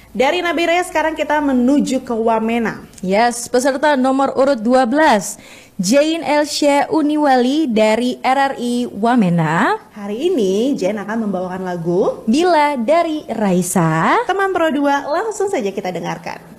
Dari Nabire sekarang kita menuju ke Wamena. Yes, peserta nomor urut 12, Jane Elsya Uniwali dari RRI Wamena. Hari ini Jane akan membawakan lagu Bila dari Raisa. Teman Pro 2, langsung saja kita dengarkan.